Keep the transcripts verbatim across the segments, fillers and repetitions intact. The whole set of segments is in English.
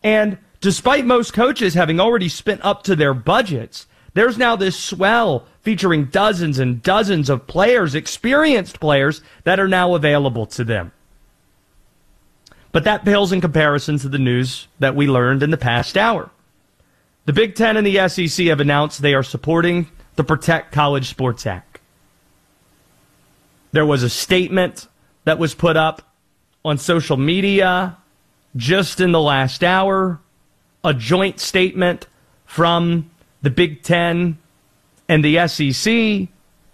And despite most coaches having already spent up to their budgets, there's now this swell featuring dozens and dozens of players, experienced players, that are now available to them. But that pales in comparison to the news that we learned in the past hour. The Big Ten and the S E C have announced they are supporting the Protect College Sports Act. There was a statement that was put up on social media just in the last hour, a joint statement from the Big Ten and the S E C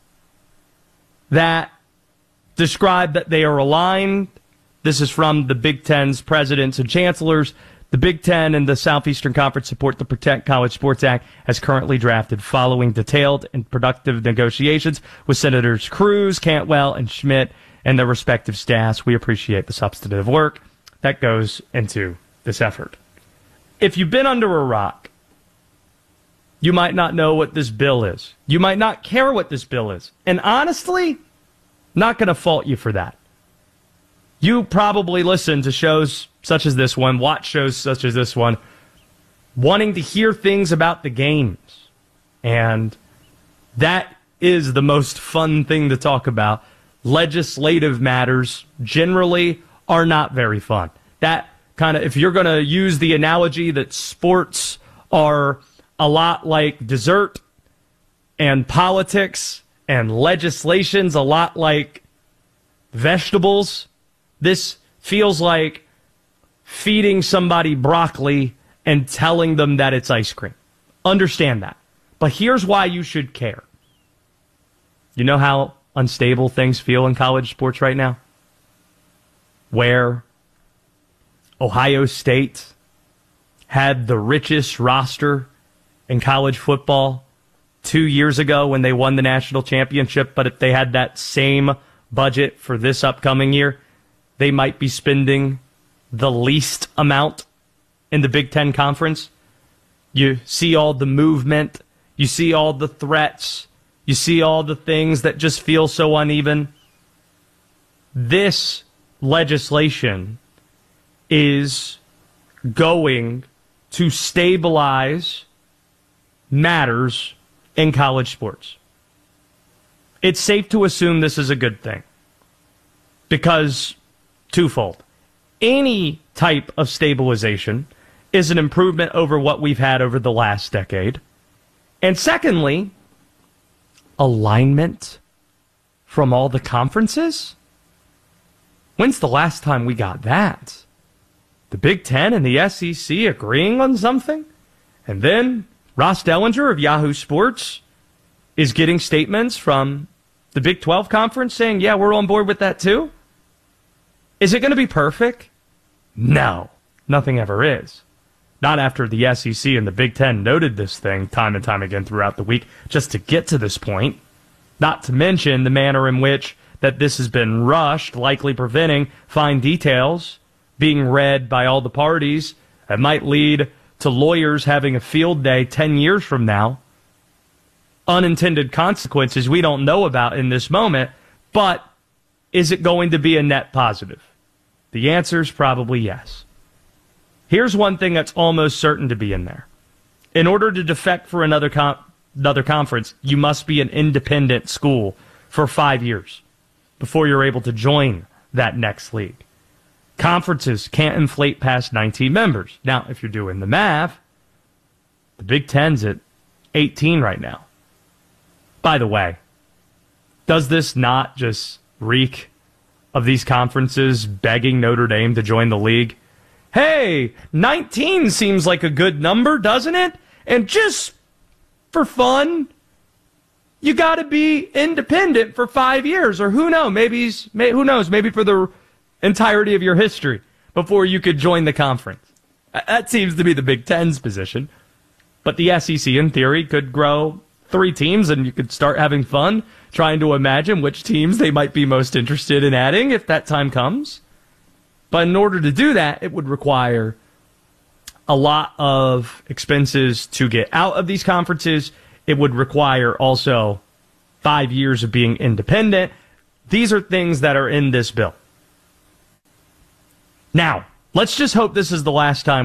that described that they are aligned. This is from the Big Ten's presidents and chancellors. The Big Ten and the Southeastern Conference support the Protect College Sports Act as currently drafted following detailed and productive negotiations with Senators Cruz, Cantwell, and Schmidt and their respective staffs. We appreciate the substantive work that goes into this effort. If you've been under a rock, you might not know what this bill is. You might not care what this bill is. And honestly, not going to fault you for that. You probably listen to shows such as this one, watch shows such as this one, wanting to hear things about the games. And that is the most fun thing to talk about. Legislative matters generally are not very fun. That kind of, if you're going to use the analogy that sports are a lot like dessert and politics and legislation's a lot like vegetables, this feels like feeding somebody broccoli and telling them that it's ice cream. Understand that. But here's why you should care. You know how unstable things feel in college sports right now? Where Ohio State had the richest roster in college football two years ago when they won the national championship, but if they had that same budget for this upcoming year, they might be spending the least amount in the Big Ten Conference. You see all the movement. You see all the threats. You see all the things that just feel so uneven. This legislation is going to stabilize matters in college sports. It's safe to assume this is a good thing because twofold. Any type of stabilization is an improvement over what we've had over the last decade. And secondly, alignment from all the conferences? When's the last time we got that? The Big Ten and the S E C agreeing on something? And then Ross Dellinger of Yahoo Sports is getting statements from the Big twelve Conference saying, yeah, we're on board with that too? Is it going to be perfect? No, nothing ever is. Not after the S E C and the Big Ten noted this thing time and time again throughout the week just to get to this point. Not to mention the manner in which that this has been rushed, likely preventing fine details being read by all the parties that might lead to lawyers having a field day ten years from now. Unintended consequences we don't know about in this moment, but is it going to be a net positive? The answer is probably yes. Here's one thing that's almost certain to be in there. In order to defect for another com- another conference, you must be an independent school for five years before you're able to join that next league. Conferences can't inflate past nineteen members. Now, if you're doing the math, the Big Ten's at eighteen right now. By the way, does this not just reek of these conferences begging Notre Dame to join the league? Hey, nineteen seems like a good number, doesn't it? And just for fun, you got to be independent for five years, or who knows? Maybe may, who knows? Maybe for the entirety of your history before you could join the conference. That seems to be the Big Ten's position. But the S E C, in theory, could grow three teams, and you could start having fun trying to imagine which teams they might be most interested in adding if that time comes. But in order to do that, it would require a lot of expenses to get out of these conferences. It would require also five years of being independent. These are things that are in this bill. Now, let's just hope this is the last time